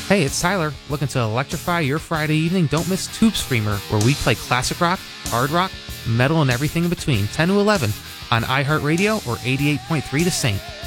Hey, it's Tyler. Looking to electrify your Friday evening? Don't miss Tube Screamer, where we play classic rock, hard rock, metal, and everything in between, 10 to 11, on iHeartRadio or 88.3 The Saint.